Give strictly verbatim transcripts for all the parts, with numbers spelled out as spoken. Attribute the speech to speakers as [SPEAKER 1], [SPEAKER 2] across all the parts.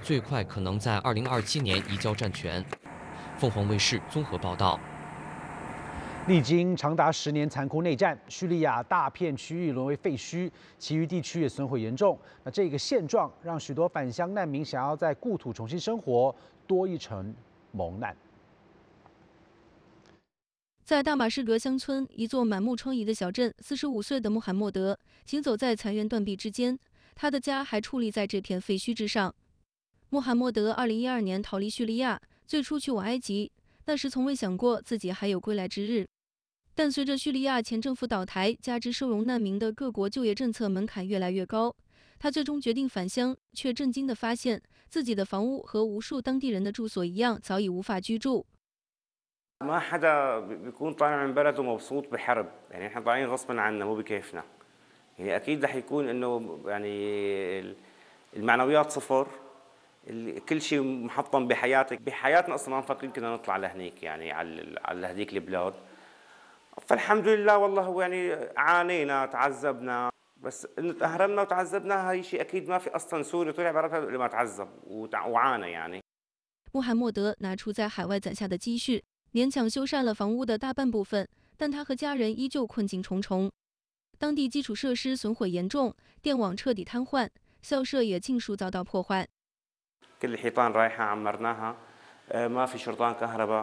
[SPEAKER 1] 最快可能在二零二七年移交战权。凤凰卫视综合报道。
[SPEAKER 2] 历经长达十年残酷内战，叙利亚大片区域沦为废墟，其余地区也损毁严重。那这个现状让许多返乡难民想要在故土重新生活，多一层蒙难。
[SPEAKER 3] 在大马士革乡村一座满目疮痍的小镇，四十五岁的穆罕默德行走在残垣断壁之间，他的家还矗立在这片废墟之上。穆罕默德二零一二年逃离叙利亚，最初去往埃及，那时从未想过自己还有归来之日。但随着叙利亚前政府倒台，加之收容难民的各国就业政策门槛越来越高，他最终决定返乡，却震惊地发现自己的房屋和无数当地人的住所一样，早已无法居住。
[SPEAKER 4] ما حدا بيكون طالع من بلده مبسوط بحرب، يعني احنا طالعين غصبا عنا مو بكيفنا، يعني اكيد رح يكون انه يعني المعنويات صفر، كل شيء محطم بحياتك، بحياتنا اصلا ما مفكرين كنا نطلع لهنيك يعني على على هذيك البلاد، فالحمد لله والله هو يعني عانينا تعذبنا، بس انه تأهرمنا وتعذبنا هاي شيء اكيد ما في اصلا سوري طلع برا اللي ما تعذب وعانى يعني。
[SPEAKER 3] 穆罕默德拿出在海外攒下的积蓄。 勉强修缮了房屋的大半部分，但他和家人依旧困境重重。当地基础设施损毁严重，电网彻底瘫痪，校舍也尽数遭到破坏。
[SPEAKER 4] كل الحيطان رايحة عمرناها، ما في شرطان كهرباء،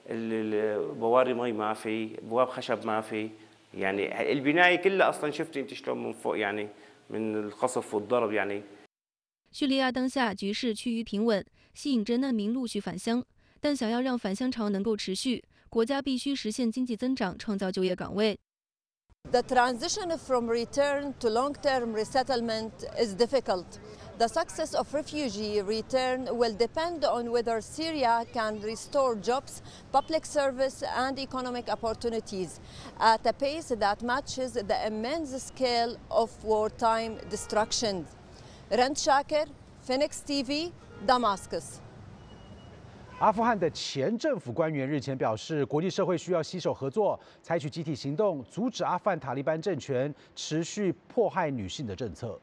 [SPEAKER 4] البواري مي ما في، بواب خشب ما في، يعني البناية كلها أصلا شفتي أنت شلون من فوق يعني من القصف والضرب يعني。
[SPEAKER 3] 叙利亚当下局势趋于平稳，吸引着难民陆续返乡。 但想要让返乡潮能够持续，国家必须实现经济增长，创造就业岗位。
[SPEAKER 5] The transition from return to long-term resettlement is difficult. The success of refugee return will depend on whether Syria can restore jobs, public service, and economic opportunities at a pace that matches the immense scale of wartime destruction. Rand Shaker, Phoenix T V, Damascus.
[SPEAKER 2] 阿富汗的前政府官员日前表示，国际社会需要携手合作，采取集体行动，阻止阿富汗塔利班政权持续迫害女性的政策。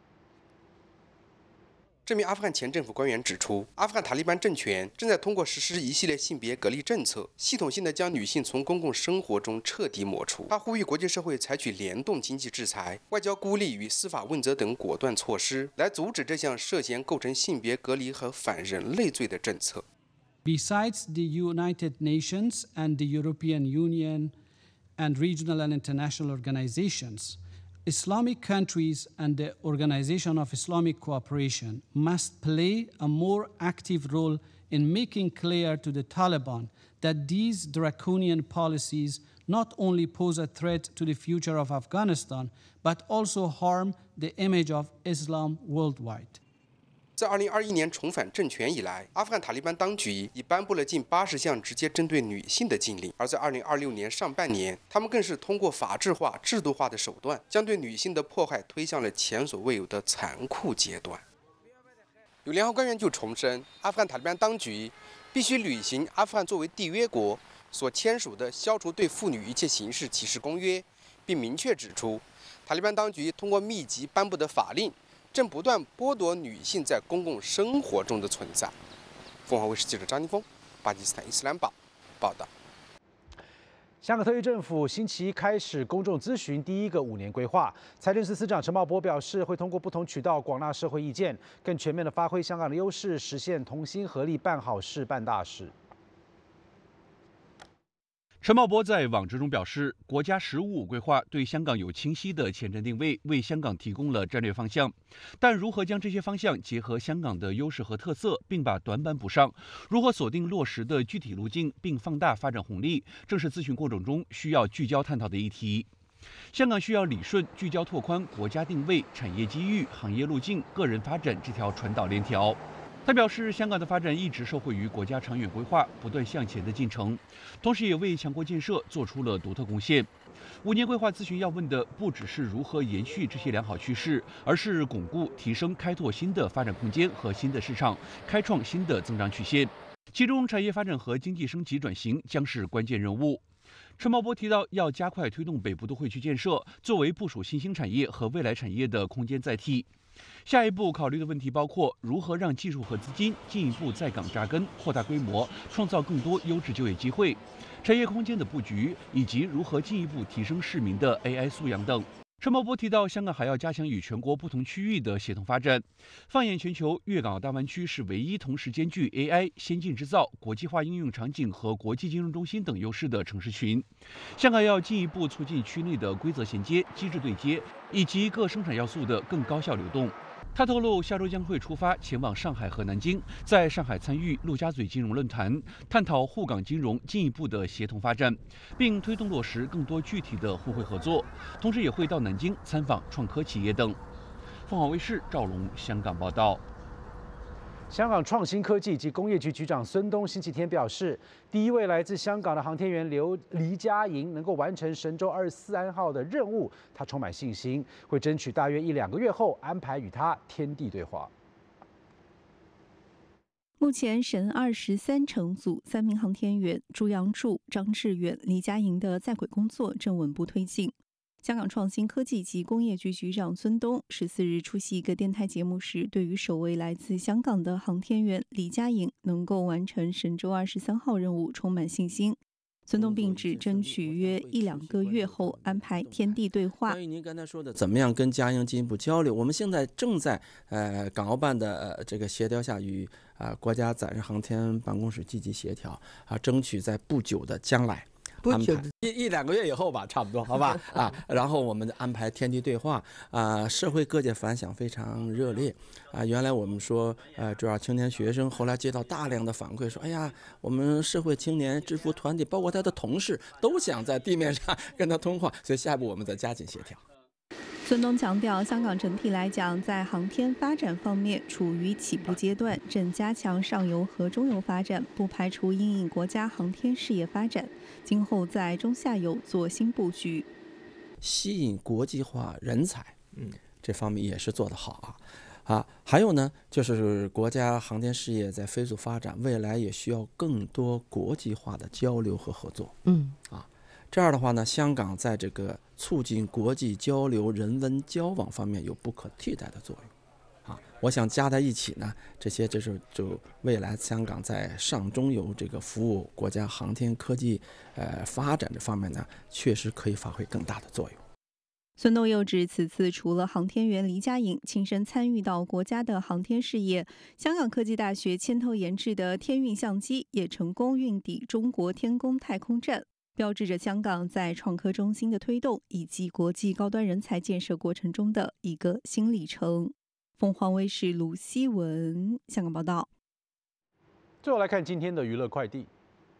[SPEAKER 6] 这名阿富汗前政府官员指出，阿富汗塔利班政权正在通过实施一系列性别隔离政策，系统性的将女性从公共生活中彻底抹除。他呼吁国际社会采取联动经济制裁、外交孤立与司法问责等果断措施，来阻止这项涉嫌构成性别隔离和反人类罪的政策。
[SPEAKER 7] Besides the United Nations and the European Union and regional and international organizations, Islamic countries and the Organization of Islamic Cooperation must play a more active role in making clear to the Taliban that these draconian policies not only pose a threat to the future of Afghanistan, but also harm the image of Islam worldwide.
[SPEAKER 6] 自二零二一年重返政权以来，阿富汗塔利班当局已颁布了近八十项直接针对女性的禁令，而在二零二六年上半年，他们更是通过法制化、制度化的手段，将对女性的迫害推向了前所未有的残酷阶段。有联合官员就重申，阿富汗塔利班当局必须履行阿富汗作为缔约国所签署的《消除对妇女一切形式歧视公约》，并明确指出，塔利班当局通过密集颁布的法令。 正不断剥夺女性在公共生活中的存在。凤凰卫视记者张宁峰，巴基斯坦伊斯兰堡报道。
[SPEAKER 2] 香港特区政府星期一开始公众咨询第一个五年规划，财政司司长陈茂波表示，会通过不同渠道广纳社会意见，更全面地发挥香港的优势，实现同心合力办好事、办大事。
[SPEAKER 8] 陈茂波在网志中表示，国家“十五五”规划对香港有清晰的前瞻定位，为香港提供了战略方向。但如何将这些方向结合香港的优势和特色，并把短板补上，如何锁定落实的具体路径，并放大发展红利，正是咨询过程中需要聚焦探讨的议题。香港需要理顺聚焦拓宽国家定位、产业机遇、行业路径、个人发展这条传导链条。 他表示，香港的发展一直受惠于国家长远规划不断向前的进程，同时也为强国建设做出了独特贡献。五年规划咨询要问的不只是如何延续这些良好趋势，而是巩固、提升、开拓新的发展空间和新的市场，开创新的增长曲线。其中，产业发展和经济升级转型将是关键任务。 陈茂波提到，要加快推动北部都会区建设，作为部署新兴产业和未来产业的空间载体。 下一步考虑的问题包括如何让技术和资金进一步在港扎根、扩大规模，创造更多优质就业机会，产业空间的布局，以及如何进一步提升市民的 A I 素养等。陈茂波提到，香港还要加强与全国不同区域的协同发展。放眼全球，粤港澳大湾区是唯一同时兼具 A I、先进制造、国际化应用场景和国际金融中心等优势的城市群。香港要进一步促进区内的规则衔接、机制对接，以及各生产要素的更高效流动。他透露，下周将会出发前往上海和南京，在上海参与陆家嘴金融论坛，探讨沪港金融进一步的协同发展，并推动落实更多具体的互惠合作。同时，也会到南京参访创科企业等。凤凰卫视赵龙香港报道。
[SPEAKER 2] 香港创新科技及工业局局长孙东星期天表示，第一位来自香港的航天员刘黎佳莹能够完成神舟二十四号的任务，他充满信心，会争取大约一两个月后安排与他天地对话。
[SPEAKER 9] 目前，神二十三乘组三名航天员朱杨柱、张志远、黎佳莹的在轨工作正稳步推进。香港创新科技及工业局局长孙东十四日出席一个电台节目时，对于首位来自香港的航天员黎佳莹能够完成神舟二十三号任务充满信心。孙东并指，争取约一两个月后安排天地对话。
[SPEAKER 10] 关于您刚才说的，怎么样跟佳莹进一步交流？我们现在正在呃港澳办的、呃、这个协调下，与啊、呃、国家载人航天办公室积极协调啊，争取在不久的将来。安排一一两个月以后吧，差不多，好吧啊，然后我们安排天地对话啊，社会各界反响非常热烈啊。原来我们说呃主要青年学生，后来接到大量的反馈说，哎呀，我们社会青年制服团体，包括他的同事，都想在地面上跟他通话，所以下一步我们再加紧协调。
[SPEAKER 9] 孙东强调，香港整体来讲，在航天发展方面处于起步阶段，正加强上游和中游发展，不排除因应国家航天事业发展，今后在中下游做新布局，
[SPEAKER 10] 吸引国际化人才，嗯，这方面也是做得好啊。啊，还有呢，就是国家航天事业在飞速发展，未来也需要更多国际化的交流和合作，
[SPEAKER 9] 嗯，
[SPEAKER 10] 啊。这样的话呢，香港在这个促进国际交流、人文交往方面有不可替代的作用，啊，我想加在一起呢，这些就是就未来香港在上中游这个服务国家航天科技呃发展这方面呢，确实可以发挥更大的作用。
[SPEAKER 9] 孙东又指，此次除了航天员黎佳莹亲身参与到国家的航天事业，香港科技大学牵头研制的天运相机也成功运抵中国天宫太空站，标志着香港在创科中心的推动以及国际高端人才建设过程中的一个新里程。凤凰卫视卢希文香港报道。
[SPEAKER 2] 最后来看今天的娱乐快递。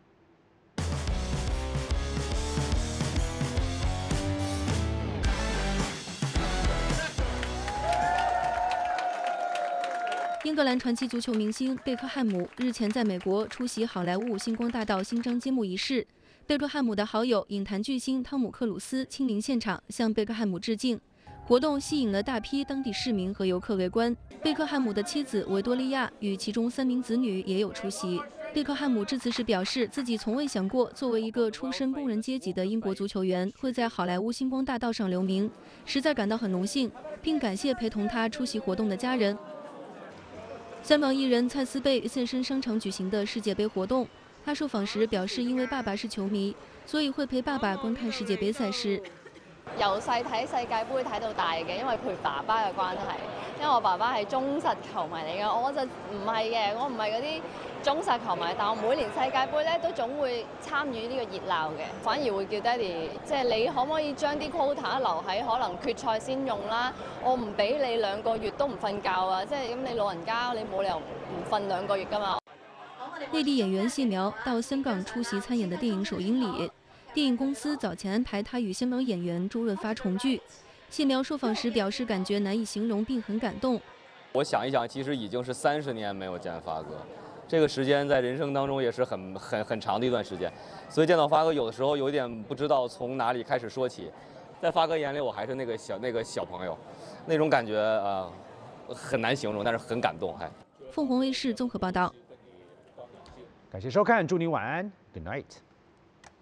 [SPEAKER 3] 英格兰传奇足球明星贝克汉姆日前在美国出席好莱坞星光大道新章揭幕仪式。贝克汉姆的好友影坛巨星汤姆·克鲁斯亲临现场向贝克汉姆致敬，活动吸引了大批当地市民和游客围观。贝克汉姆的妻子维多利亚与其中三名子女也有出席。贝克汉姆致辞时表示，自己从未想过作为一个出身工人阶级的英国足球员会在好莱坞星光大道上留名，实在感到很荣幸，并感谢陪同他出席活动的家人。香港艺人蔡思贝现身商场举行的世界杯活动。他受訪時表示，因為爸爸是球迷，所以會陪爸爸觀看世界盃賽事。
[SPEAKER 11] 由細睇世界盃睇到大嘅，因為陪爸爸嘅關係。因為我爸爸係忠實球迷嚟嘅，我就唔係嘅，我唔係嗰啲忠實球迷，但我每年世界盃咧都總會參與呢個熱鬧嘅，反而會叫爹哋，即係你可唔可以將啲 quota 留喺可能決賽先用啦？我唔俾你兩個月都唔瞓覺啊！即係咁，你老人家你冇理由唔瞓兩個月㗎嘛。
[SPEAKER 3] 内地演员谢苗到香港出席参演的电影首映礼，电影公司早前安排他与香港演员周润发重聚。谢苗受访时表示，感觉难以形容，并很感动。
[SPEAKER 12] 我想一想，其实已经是三十年没有见发哥，这个时间在人生当中也是很很很长的一段时间，所以见到发哥有的时候有点不知道从哪里开始说起。在发哥眼里，我还是那个小那个小朋友，那种感觉啊、呃、很难形容，但是很感动。还。
[SPEAKER 3] 凤凰卫视综合报道。
[SPEAKER 2] 感谢收看，祝您晚安 ，Good night。